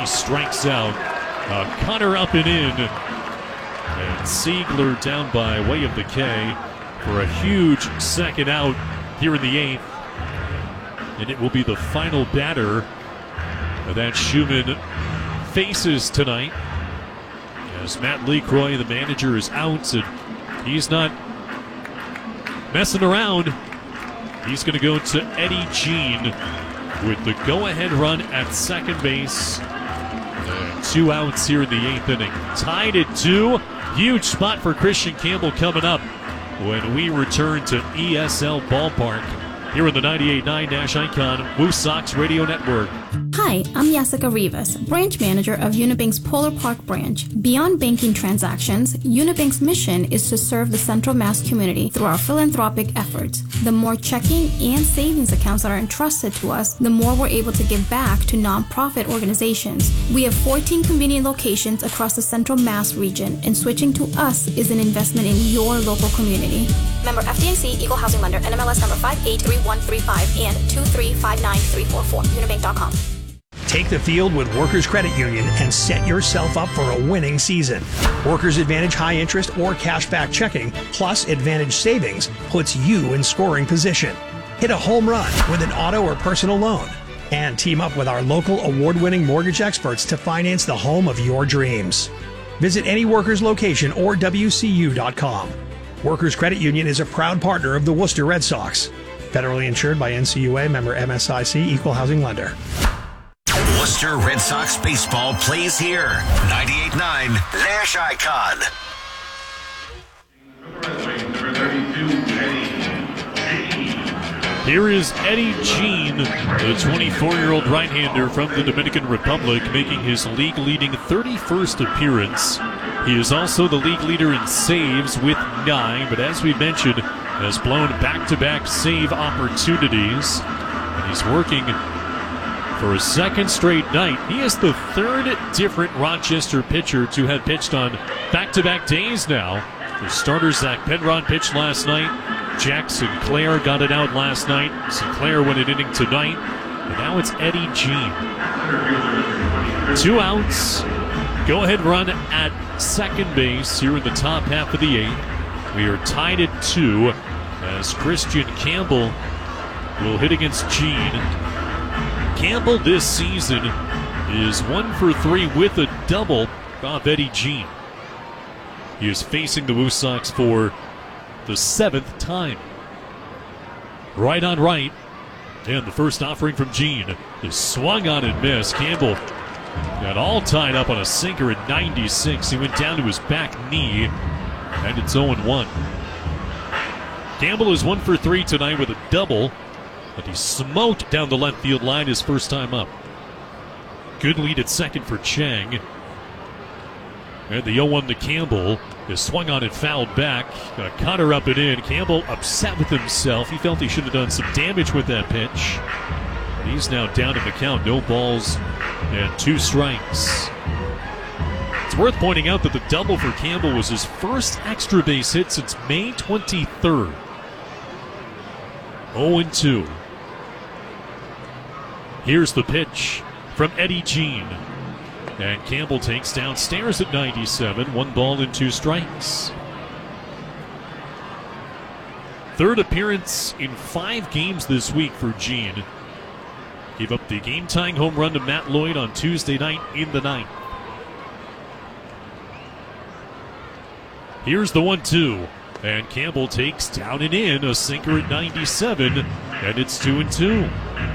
He strikes out. Cutter up and in. And Siegler down by way of the K for a huge second out here in the 8th. And it will be the final batter that Schumann faces tonight. As Matt LeCroy, the manager, is out, and he's not messing around. He's going to go to Eddie Jean with the go-ahead run at second base. And 2 outs here in the 8th inning. Tied at 2. Huge spot for Christian Campbell coming up when we return to ESL Ballpark here in the 98.9 Nash Icon WooSox Radio Network. Hi, I'm Jessica Rivas, branch manager of Unibank's Polar Park branch. Beyond banking transactions, Unibank's mission is to serve the Central Mass community through our philanthropic efforts. The more checking and savings accounts that are entrusted to us, the more we're able to give back to nonprofit organizations. We have 14 convenient locations across the Central Mass region, and switching to us is an investment in your local community. Member FDIC, Equal Housing Lender, NMLS number 583135 and 2359344, unibank.com. Take the field with Workers Credit Union and set yourself up for a winning season. Workers Advantage high interest or cashback checking plus Advantage savings puts you in scoring position. Hit a home run with an auto or personal loan and team up with our local award-winning mortgage experts to finance the home of your dreams. Visit any Workers location or WCU.com. Workers Credit Union is a proud partner of the Worcester Red Sox. Federally insured by NCUA, member MSIC, Equal Housing Lender. Worcester Red Sox baseball plays here. 98.9 Nash Icon. Here is Eddie Jean, the 24-year-old right-hander from the Dominican Republic, making his league-leading 31st appearance. He is also the league leader in saves with 9, but as we mentioned, has blown back-to-back save opportunities. And he's working for a second straight night. He is the 3rd different Rochester pitcher to have pitched on back-to-back days now. The starter, Zach Penrod, pitched last night. Jack Sinclair got it out last night. Sinclair went an inning tonight. And now it's Eddie Jean. 2 outs. Go-ahead run at second base here in the top half of the 8th. We are tied at 2 as Christian Campbell will hit against Jean. Campbell this season is 1 for 3 with a double off Eddie Jean. He is facing the WooSox for the 7th time. Right on right. And the first offering from Jean is swung on and missed. Campbell got all tied up on a sinker at 96. He went down to his back knee, and it's 0-1. Campbell is 1 for 3 tonight with a double, but he smoked down the left field line his first time up. Good lead at second for Chang. And the 0-1 to Campbell is swung on and fouled back. A cutter up and in. Campbell upset with himself. He felt he should have done some damage with that pitch. And he's now down in the count. No balls and 2 strikes. It's worth pointing out that the double for Campbell was his first extra base hit since May 23rd. 0-2. Here's the pitch from Eddie Jean. And Campbell takes downstairs at 97. 1 ball and 2 strikes. 3rd appearance in 5 games this week for Jean. Gave up the game-tying home run to Matt Lloyd on Tuesday night in the 9th. Here's the 1-2. And Campbell takes down and in a sinker at 97. And it's 2-2.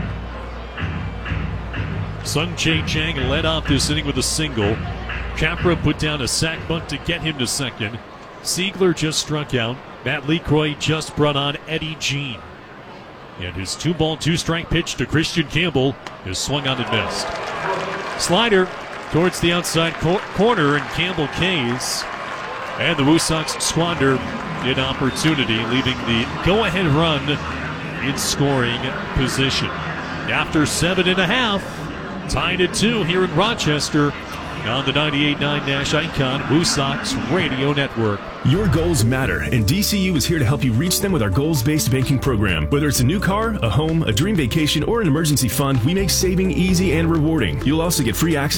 Sung Chae Chang led off this inning with a single. Capra put down a sac bunt to get him to second. Siegler just struck out. Matt LeCroy just brought on Eddie Jean. And his 2-ball, 2-strike pitch to Christian Campbell is swung on and missed. Slider towards the outside corner, and Campbell K's. And the WooSox squander an opportunity, leaving the go-ahead run in scoring position. After 7.5, tied at 2 here in Rochester on the 98.9 Nash Icon WooSox Radio Network. Your goals matter, and DCU is here to help you reach them with our goals-based banking program. Whether it's a new car, a home, a dream vacation, or an emergency fund, we make saving easy and rewarding. You'll also get free access